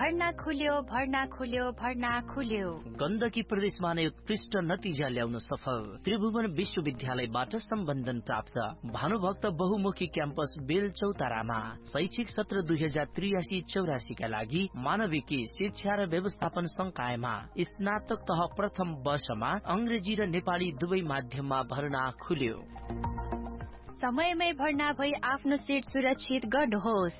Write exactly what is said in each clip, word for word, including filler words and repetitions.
भर्ना खुल्यो भर्ना खुल्यो भर्ना खुल्यो। गण्डकी प्रदेशमा नै उत्कृष्ट नतिजा ल्याउन सफल त्रिभुवन विश्वविद्यालयबाट सम्बन्धन प्राप्त भानुभक्त बहुमुखी क्याम्पस बेल चौतारामा शैक्षिक सत्र दुई हजार त्रियासी चौरासी का लागि मानविकी शिक्षा र व्यवस्थापन संकायमा स्नातक तह प्रथम वर्षमा अंग्रेजी र नेपाली दुवै माध्यममा भर्ना खुल्यो। समयमै भर्ना भई आफ्नो सिट सुरक्षित गर्नुहोस्।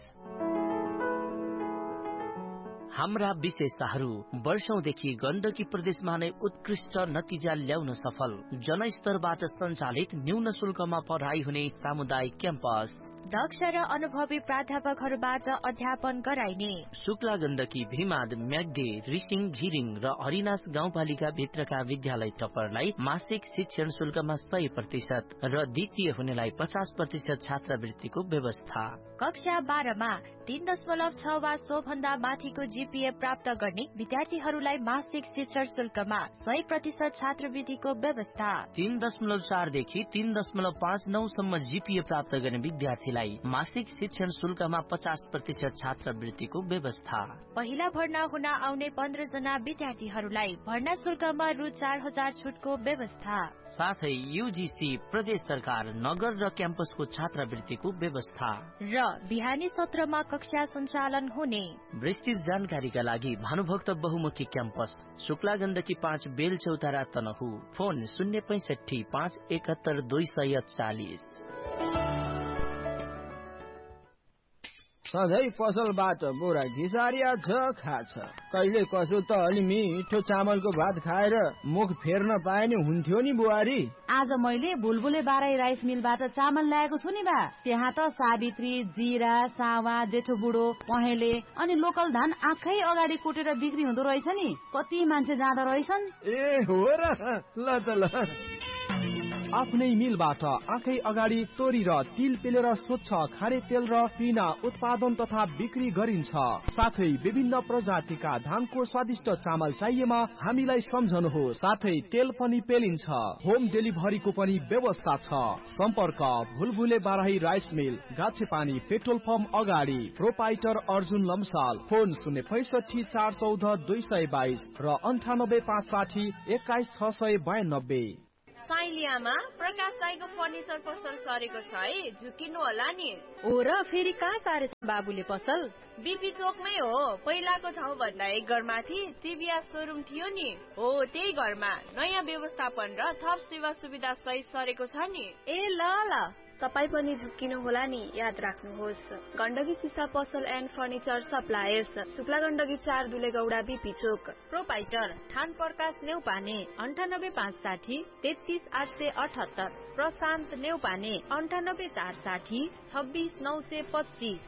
हाम्रा विशेषताहरू वर्षौंदेखि गण्डकी प्रदेशमा नै उत्कृष्ट नतिजा ल्याउन सफल जनस्तरबाट सञ्चालित न्यून शुल्कमा पढाइ हुने सामुदायिक क्याम्पस, दक्ष र अनुभवी प्राध्यापकहरूबाट अध्यापन गराइने शुक्ला गण्डकी, भीमाद, म्याग्दे, रिसिङ, घिरिङ र हरिनास गाउँपालिका भित्रका विद्यालय टपरलाई मासिक शिक्षण शुल्कमा सय प्रतिशत र द्वितीय हुनेलाई पचास प्रतिशत छात्रवृत्तिको व्यवस्था। कक्षा बाह्रमा तीन दशमलव छ वा सो भन्दा माथिको जीपीए प्राप्त गर्ने विद्यार्थीहरूलाई मासिक शिक्षण शुल्कमा सय प्रतिशत छात्रवृत्तिको व्यवस्था। तीन दशमलव चारदेखि तीन दशमलव पाँच नौ सम्म जीपीए प्राप्त गर्ने विद्यार्थीलाई मासिक शिक्षण शुल्कमा पचास प्रतिशत छात्रवृत्तिको व्यवस्था। पहिला भर्ना हुन आउने पन्ध्र जना विद्यार्थीहरूलाई भर्ना शुल्कमा रु चार हजार छुटको व्यवस्था। साथै यूजीसी, प्रदेश सरकार, नगर र क्याम्पसको छात्रवृत्तिको व्यवस्था र बिहानी सत्रमा कक्षा सञ्चालन हुने। विस्तृत जानकारीका लागि भानुभक्त बहुमुखी क्याम्पस, शुक्ला गण्डकी पाँच, बेल चौतारा, तनहु। फोन शून्य पैंसठी पाँच एकहत्तर दुई सय चालिस। सधैँ पसलबाट बोरा घिसारिया छ खाछ, कहिले कसो त अलि मिठो चामलको भात खाएर मुख फेर्न पाए नि हुन्थ्यो नि बुहारी। आज मैले बुलबुले बाराई राइस मिलबाट चामल ल्याएको छु नि बा। त्यहाँ त सावित्री, जिरा, सावा, जेठो बुढो, पहेँले अनि लोकल धान आँखै अगाडि कुटेर बिक्री हुँदो रहेछ नि। कति मान्छे जाँदो रहेछन्। ए हो र, ल त ल। आफ्नै मिलबाट आँखै अगाडि तोरी र तिल पेलेर स्वच्छ खारे तेल र पिना उत्पादन तथा बिक्री गरिन्छ। साथै विभिन्न प्रजातिका धानको स्वादिष्ट चामल चाहिएमा हामीलाई सम्झनुहोस्। साथै तेल पनि पेलिन्छ। होम डेलिभरीको पनि व्यवस्था छ। सम्पर्क भुलभुले Barahi rice mill, गाछेपानी petrol pump अगाडि, प्रोपाइटर अर्जुन लम्साल। फोन शून्य पैंसठी चार चौध दुई सय बाइस र अन्ठानब्बे पाँच साठी एक्काइस छ सय बयानब्बे। साइलियामा प्रकाश साईको फर्निचर पसल सरेको छ है, झुकिनु होला नि। हो र, फेरि कहाँ सारे बाबुले पसल? बीपी चोकमै हो। पहिलाको ठाउँ भन्दा एक घर माथि टिभीएस सोरुम थियो नि, हो त्यही घरमा नयाँ व्यवस्थापन र थप सेवा सुविधा सहित सरेको छ नि। ए ल ल, तपाई पनि झुक्किनु होला नि, याद राख्नुहोस्। गण्डकी सिसा पसल and furniture suppliers, Shukla Gandaki चार, दुलेगौडा, बीपी चोक। प्रोपाइटर थान प्रकाश नेउपाने, अन्ठानब्बे पाँच साठी तेत्तीस आठ सय अठहत्तर। प्रशान्त नेउपाने, अन्ठानब्बे चार साठी छब्बीस नौ सय पच्चीस।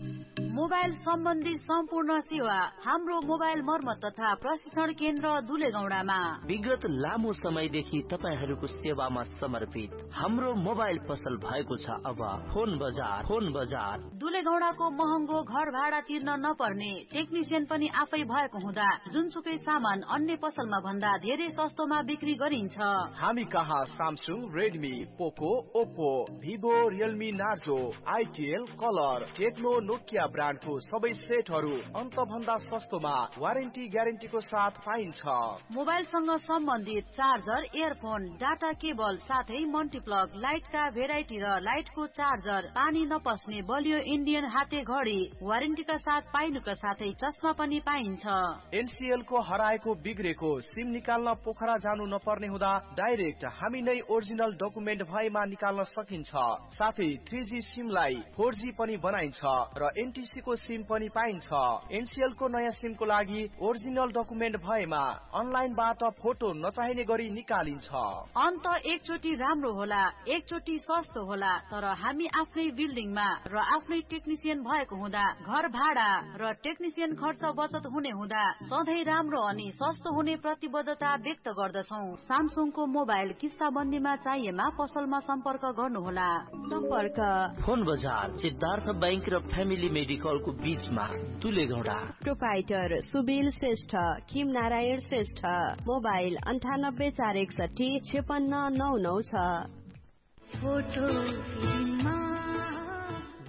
मोबाइल सम्बन्धी सम्पूर्ण सेवा हाम्रो मोबाइल मर्मत तथा प्रशिक्षण केन्द्र दुलेगौडामा। विगत लामो समयदेखि तपाईहरूको सेवामा समर्पित हाम्रो मोबाइल पसल भएको छ अब फोन बजार। फोन बजार दुलेगौडाको महँगो घर भाडा तिर्न नपर्ने, टेक्निसियन पनि आफै भएको हुँदा जुनसुकै सामान अन्य पसलमा भन्दा धेरै सस्तोमा बिक्री गरिन्छ। हामी कहाँ सामसुङ, रेडमी, पोको, Oppo, Vivo, Realme, Narzo, आइटिएल, colour, Tecno, Nokia ब्रान्डको सबै सेटहरू अन्त भन्दा सस्तोमा वारेन्टी ग्यारेन्टीको साथ पाइन्छ। मोबाइलसँग सम्बन्धित चार्जर, इयरफोन, डाटा केबल साथै मल्टिप्लग, लाइटका भेराइटी र लाइटको चार्जर, पानी नपस्ने बलियो इन्डियन हाते घडी वारेन्टीका साथ पाइनुका साथै चस्मा पनि पाइन्छ। एनसीएल को हराएको बिग्रेको सिम निकाल्न पोखरा जानु नपर्ने हुँदा डाइरेक्ट हामी नै ओरिजिनल डकुमेन्ट भएमा निकाल्न सकिन्छ। साथै थ्री जी सिमलाई फोर जी पनि बनाइन्छ र एनटीसी को सिम पनि पाइन्छ। एनसीएल को नयाँ सिम को लागि ओरिजिनल डकुमेन्ट भएमा अनलाइनबाट फोटो नचाहिने गरी निकालिन्छ। अन्त एकचोटि राम्रो होला, एकचोटि सस्तो होला, तर हामी आफ्नै बिल्डिङमा र आफ्नै टेक्निसियन भएको हुँदा घर भाडा र टेक्निसियन खर्च बचत हुने हुँदा सधैँ राम्रो अनि सस्तो हुने प्रतिबद्धता व्यक्त गर्दछौ। सामसुङको मोबाइल किस्ताबन्दीमा चाहिएमा पसलमा सम्पर्क गर्नुहोला। सम्पर्क फोन बजार, सिद्धार्थ बैंक र फ्यामिली मेडिकलको बीचमा, दुलेगौडा। प्रोपाइटर सुबिल श्रेष्ठ, किम नारायण श्रेष्ठ। मोबाइल अन्ठानब्बे चार एकसठी छेपन्न नौ नौ छ।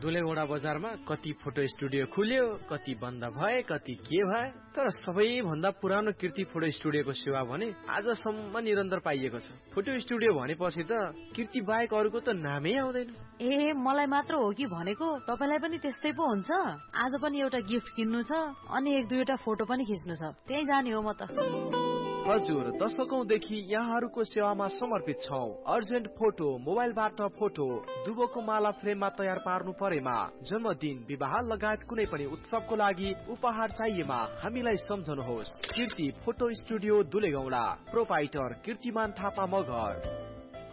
दुलेगौडा बजारमा कति फोटो स्टुडियो खुल्यो, कति बन्द भए, कति के भए, तर सबैभन्दा पुरानो कीर्ति फोटो स्टुडियोको सेवा भने आजसम्म निरन्तर पाइएको छ। फोटो स्टुडियो भनेपछि त कीर्ति बाहेक अरूको त नामै आउँदैन। ए मलाई मात्र हो कि भनेको, तपाईलाई पनि त्यस्तै पो हुन्छ? आज पनि एउटा गिफ्ट किन्नु छ अनि एक दुईवटा फोटो पनि खिच्नु छ, त्यही जाने हो म त। हजुर, दशकौंदेखि यहाँहरूको सेवामा समर्पित छौं। अर्जेन्ट फोटो, मोबाइलबाट फोटो, दुबोको माला फ्रेममा तयार पार्नु परेमा, जन्मदिन, विवाह लगायत कुनै पनि उत्सवको लागि उपहार चाहिएमा हामीलाई सम्झनुहोस्। कीर्ति फोटो स्टुडियो दुलेगौडा, प्रोपाइटर कीर्तिमान थापा मगर।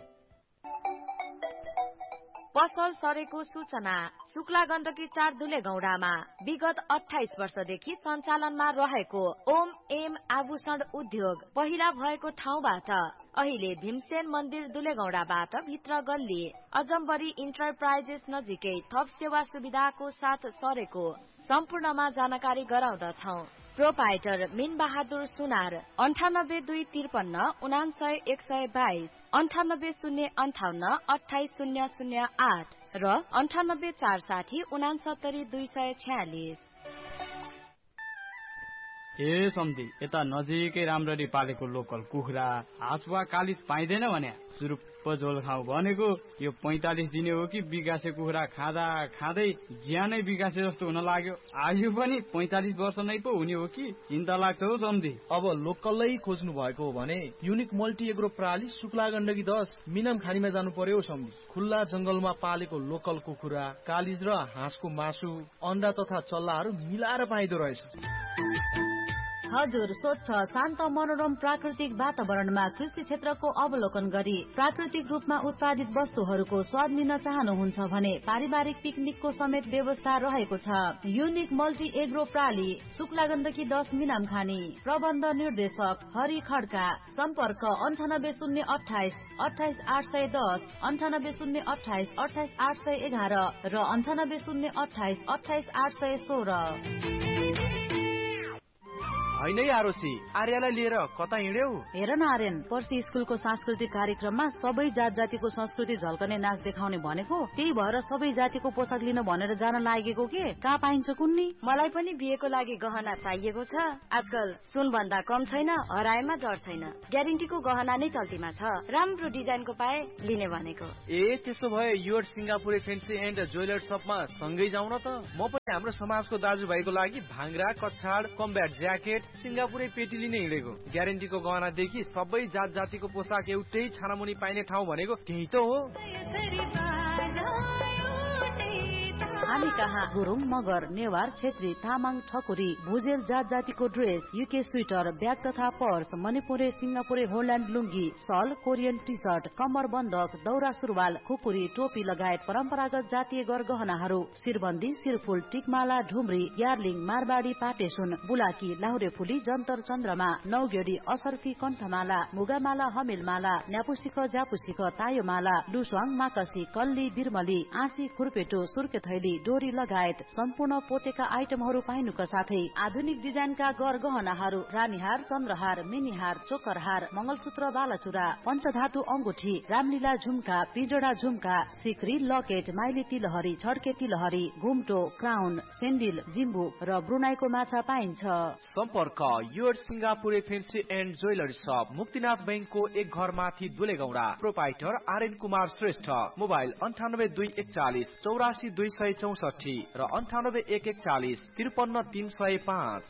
पसल सरेको सूचना। शुक्ला गण्डकी चार दुलेगौडामा विगत अठाइस वर्षदेखि सञ्चालनमा रहेको ओम एम आभूषण उद्योग पहिला भएको ठाउँबाट अहिले भीमसेन मन्दिर दुलेगौडाबाट भित्र गल्ली अजम्बरी इन्टरप्राइजेस नजिकै थप सेवा सुविधाको साथ सरेको सम्पूर्णमा जानकारी गराउँदछौ। प्रोपाइटर मिन बहादुर सुनार अन्ठानब्बे दुई त्रिपन्न उनासय एक सय बाइस अन्ठानब्बे शून्य अन्ठाउन्न अठाइस शून्य शून्य आठ र अन्ठानब्बे चार साठी उनासत्तरी दुई सय छ्यालिस। ए सम्धी, यता नजिकै राम्ररी पालेको लोकल कुखुरा, हाँसुवा कालिस पाइँदैन भने सुरुप्प झोल खाऊ भनेको यो पैंतालिस दिने हो कि विकासे कुखुरा खाँदा खाँदै ज्यानै विकासे जस्तो हुन लाग्यो। आयु पनि पैंतालिस वर्ष नै पो हुने हो कि चिन्ता लाग्छ हो सम्धी। अब लोकलै खोज्नु भएको हो भने युनिक मल्टी एग्रो प्रणाली शुक्ला गण्डकी दस मिनाम खानीमा जानु पर्यो सम्धी। खुल्ला जंगलमा पालेको लोकल कुखुरा, कालिज र हाँसको मासु, अन्डा तथा चल्लाहरू मिलाएर पाइदो रहेछ। हजुर, स्वच्छ शान्त मनोरम प्राकृतिक वातावरणमा कृषि क्षेत्रको अवलोकन गरी प्राकृतिक रूपमा उत्पादित वस्तुहरूको स्वाद लिन चाहनुहुन्छ भने पारिवारिक पिकनिकको समेत व्यवस्था रहेको छ। Unique multi agro प्राली, Shukla Gandaki दस मिनाम खानी। प्रबन्ध निर्देशक हरि खड्का। सम्पर्क अन्ठानब्बे शून्य अठाइस अठाइस आठ सय दस अन्ठानब्बे शून्य अठाइस अठाइस आठ सय एघार र अन्ठानब्बे शून्य अठाइस अठाइस आठ सय सोह्र। होइन आरोसी, आर्यालाई लिएर कता हिँड्यौ? हेर न आर्यन, पर्सि स्कुलको सांस्कृतिक कार्यक्रममा सबै जात जातिको संस्कृति झल्कने नाच देखाउने भनेको, त्यही भएर सबै जातिको पोसाक लिन भनेर जान लागेको के? कहाँ पाइन्छ कुन्नी? मलाई पनि बिहेको लागि गहना चाहिएको छ। आजकल सुन भन्दा कम छैन, हराएमा डर छैन। ग्यारेन्टीको गहना नै चल्तीमा छ। राम्रो डिजाइनको पाए लिने भनेको। ए त्यसो भए your Singapure fancy and jeweller शपमा सँगै जाउँ न त। म पनि हाम्रो समाजको दाजुभाइको लागि भाङ्रा, कछाड, कम्ब्याट ज्याकेट, सिंगापुरे पेटी लिने हिँडेको। ग्यारेन्टीको गहनादेखि सबै जात जातिको पोसाक एउटै छानामुनि पाइने ठाउँ भनेको त्यही त हो। हामी कहाँ गुरुङ, मगर, नेवार, छेत्री, तामाङ, ठकुरी, भुजेल जात जातिको ड्रेस, युके स्वेटर, ब्याग तथा पर्स, मणिपुरे, सिंगापुरे, होल्यान्ड लुङ्गी, सल, कोरियन टी सर्ट, कम्मर बन्दक, दौरा सुरुवाल, खुकुरी, टोपी लगायत परम्परागत जातीय गरगहनाहरू, शिरबन्दी, शिरफुल, टिकमाला, ढुम्री, यार्लिङ, मारवाडी, पाटेसुन, बुलाकी, लाहुरे फुली, जन्तर चन्द्रमा, नौगेडी, असर्फी, कण्ठमाला, मुगामाला, हमेलमाला, न्यापुसिख, ज्यापुसिख, तायोमाला, लुस्वाङ, माकसी, कल्ली, बिरमली, आँसी, खुर्पेटो, सुर्के थैली, डोरी लगायत सम्पूर्ण पोतेका आइटमहरू पाइनुका साथै आधुनिक डिजाइनका गरगहनाहरू, रानीहार, चन्द्रहार, मिनीहार, चोकरहार, मंगलसूत्र, बालाचुरा, पञ्चधातु अंगुठी, रामलीला झुम्का, पिजोडा झुम्का, सिक्री, लकेट, माइली तिलहरी, छड्के तिलहरी, घुम्टो, क्राउन, सेन्डिल, जिम्बु र ब्रुनाईको माछा पाइन्छ। सम्पर्क your Singapure fancy and jewellery शप, मुक्तिनाथ बैंकको एक घर माथि दुलेगौडा। प्रोपाइटर आर्यन कुमार श्रेष्ठ। मोबाइल अन्ठानब्बे दुई एकचालिस चौरासी दुई सय चौसठी र अन्ठानब्बे एक एकचालिस त्रिपन्न तीन सय पाँच।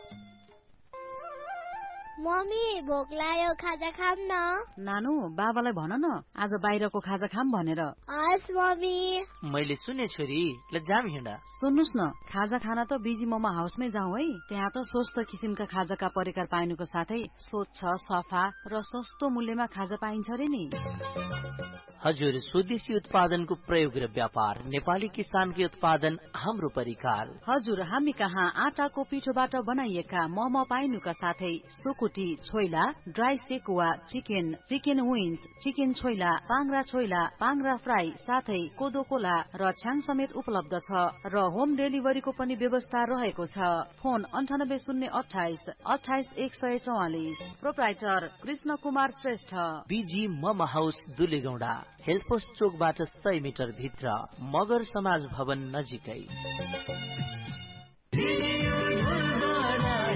मम्मी भोक लाग्यो, खाजा खाम न। नानु, बाबालाई भन न आज बाहिरको खाजा खाम भनेर। हस् मम्मी। मैले सुने छोरी, ल जाम हिँडा। सुन्नुस् न, खाजा खाना त बिजी मोमो हाउसमै जाउँ है। त्यहाँ त स्वस्थ किसिमका खाजाका परिकार पाइनुको साथै स्वच्छ, सफा र सस्तो मूल्यमा खाजा पाइन्छ रे नि। हजुर, स्वदेशी उत्पादनको प्रयोग र व्यापार, नेपाली किसानकै उत्पादन, हाम्रो परिकार। हजुर, हामी कहाँ आटाको पिठोबाट बनाइएका मोमो पाइनुका साथै सुकुटी, choila, dry sekuwa, chicken, chicken wings, chicken choila, पाङ्रा choila, पाङ्रा fry, साथै कोदो कोला र छ्याङ समेत उपलब्ध छ र होम डेलिभरीको पनि व्यवस्था रहेको छ। फोन अन्ठानब्बे शून्य अठाइस अठाइस एक सय चौवालिस। प्रोप्राइटर कृष्ण कुमार श्रेष्ठ। बिजी मम हाउस दुलेगौडा। हेल्थ पोस्ट चोकबाट सय मिटर भित्र, मगर समाज भवन नजिकै।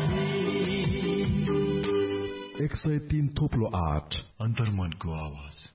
एक सय तीन थोप्लो आठ अन्तर्मनको आवाज।